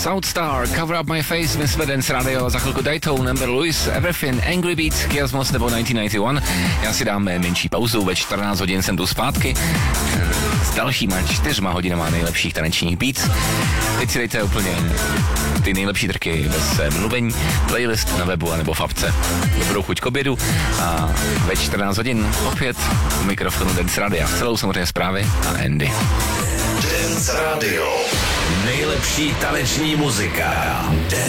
Southstar, Cover Up My Face, my jsme Dance Radio, za chvilku Daytone, Amber Louis, Everything, Angry Beats, Kiasmos nebo 1991. Já si dám menší pauzu, ve 14 hodin jsem tu zpátky s dalšíma 4 hodinama nejlepších tanečních beats. Teď si dejte úplně ty nejlepší trky bez mluvení, playlist na webu anebo v apce. Dobrou chuť k obědu a ve 14 hodin opět u mikrofonu Dance Radio. Celou samozřejmě zprávy a Andy. Dance Radio. Nejlepší taneční muzika.